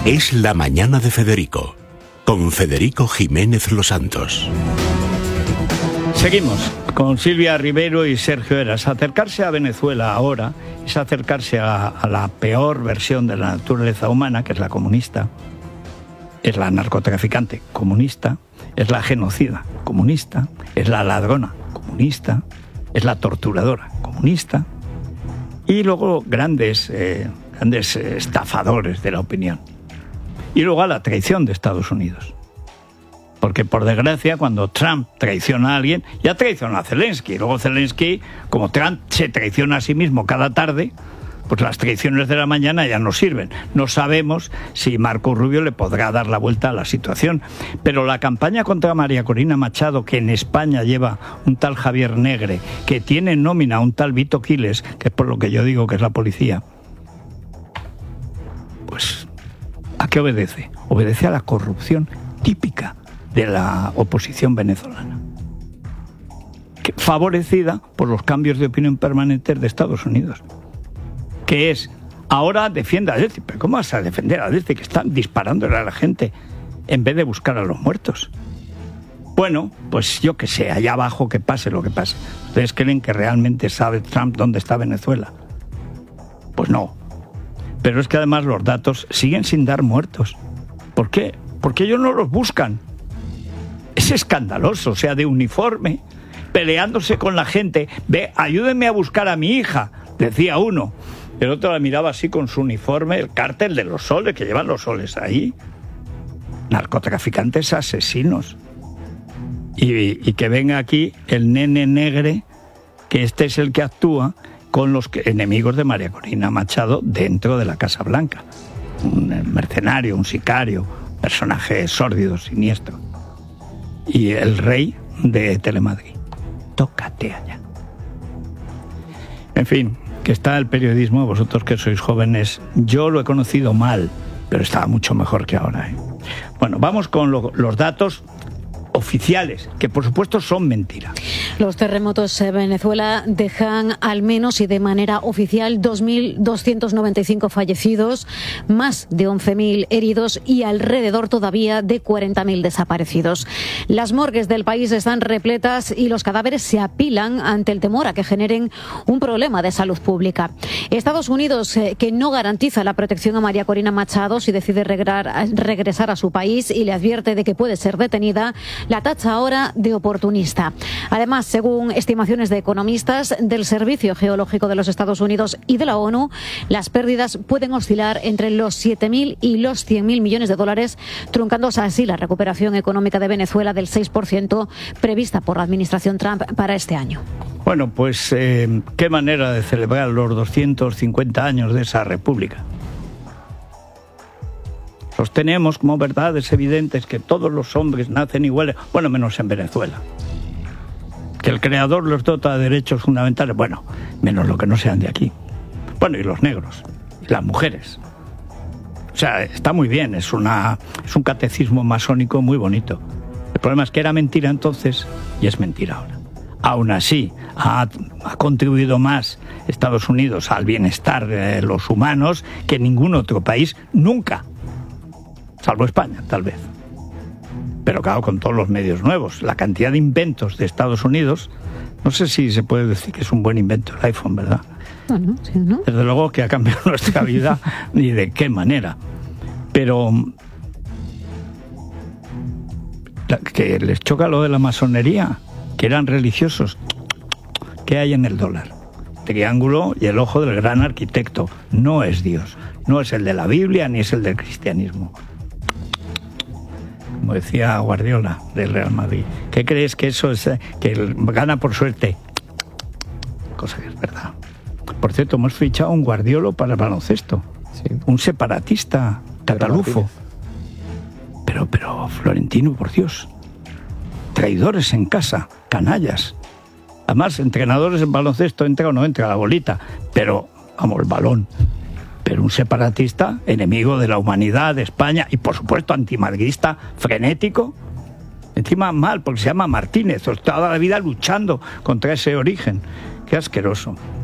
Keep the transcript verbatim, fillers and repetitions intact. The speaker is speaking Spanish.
Es la mañana de Federico, con Federico Jiménez Los Santos. Seguimos con Silvia Rivero y Sergio Heras. Acercarse a Venezuela ahora es acercarse a, a la peor versión de la naturaleza humana, que es la comunista. Es la narcotraficante comunista, es la genocida comunista, es la ladrona comunista, es la torturadora comunista y luego grandes, eh, grandes estafadores de la opinión. Y luego a la traición de Estados Unidos. Porque, por desgracia, cuando Trump traiciona a alguien, ya traicionó a Zelensky. Luego Zelensky, como Trump se traiciona a sí mismo cada tarde, pues las traiciones de la mañana ya no sirven. No sabemos si Marco Rubio le podrá dar la vuelta a la situación. Pero la campaña contra María Corina Machado, que en España lleva un tal Javier Negre, que tiene en nómina a un tal Vito Quiles, que es por lo que yo digo que es la policía, pues ¿a qué obedece? Obedece a la corrupción típica de la oposición venezolana, que, favorecida por los cambios de opinión permanentes de Estados Unidos, que es, ahora defiende a Delcy. ¿Pero cómo vas a defender a Delcy, que están disparándole a la gente en vez de buscar a los muertos? Bueno, pues yo que sé, allá abajo que pase lo que pase. ¿Ustedes creen que realmente sabe Trump dónde está Venezuela? Pues no. Pero es que además los datos siguen sin dar muertos. ¿Por qué? Porque ellos no los buscan. Es escandaloso, o sea, de uniforme, peleándose con la gente. Ve, ayúdenme a buscar a mi hija, decía uno. El otro la miraba así con su uniforme, el cártel de los soles, que llevan los soles ahí. Narcotraficantes asesinos. Y, y que venga aquí el nene negre, que este es el que actúa con los que, enemigos de María Corina Machado dentro de la Casa Blanca. Un mercenario, un sicario, un personaje sórdido, siniestro. Y el rey de Telemadrid. Tócate allá. En fin, que está el periodismo, vosotros que sois jóvenes, yo lo he conocido mal, pero estaba mucho mejor que ahora, ¿eh? Bueno, vamos con lo, los datos oficiales, que por supuesto son mentiras. Los terremotos en Venezuela dejan al menos y de manera oficial dos mil doscientos noventa y cinco fallecidos, más de once mil heridos y alrededor todavía de cuarenta mil desaparecidos. Las morgues del país están repletas y los cadáveres se apilan ante el temor a que generen un problema de salud pública. Estados Unidos, eh, que no garantiza la protección a María Corina Machado si decide regrar, regresar a su país y le advierte de que puede ser detenida, la tacha ahora de oportunista. Además, según estimaciones de economistas del Servicio Geológico de los Estados Unidos y de la ONU, las pérdidas pueden oscilar entre los siete mil y los cien mil millones de dólares, truncándose así la recuperación económica de Venezuela del seis por ciento prevista por la administración Trump para este año. Bueno, pues eh, qué manera de celebrar los doscientos cincuenta años de esa república. Sostenemos como verdades evidentes que todos los hombres nacen iguales, bueno, menos en Venezuela. Que el creador los dota de derechos fundamentales, bueno, menos lo que no sean de aquí. Bueno, y los negros, y las mujeres. O sea, está muy bien, es, una, es un catecismo masónico muy bonito. El problema es que era mentira entonces y es mentira ahora. Aún así, ha, ha contribuido más Estados Unidos al bienestar de los humanos que ningún otro país nunca. Salvo España, tal vez. Pero claro, con todos los medios nuevos. La cantidad de inventos de Estados Unidos, no sé si se puede decir que es un buen invento el iPhone, ¿verdad? Bueno, sí, ¿no? Desde luego que ha cambiado nuestra vida, ni de qué manera. Pero que les choca lo de la masonería, que eran religiosos. ¿Qué hay en el dólar? Triángulo y el ojo del gran arquitecto. No es Dios. No es el de la Biblia ni es el del cristianismo. Como decía Guardiola del Real Madrid. ¿Qué crees que eso es? Que gana por suerte. Cosa que es verdad. Por cierto, hemos fichado un Guardiolo para el baloncesto. Sí. Un separatista catalufo. Pero, pero, Florentino, por Dios. Traidores en casa, canallas. Además, entrenadores en baloncesto, entra o no entra la bolita. Pero, vamos, el balón. Pero un separatista, enemigo de la humanidad, de España, y por supuesto antimadridista, frenético. Encima mal, porque se llama Martínez, toda la vida luchando contra ese origen. Qué asqueroso.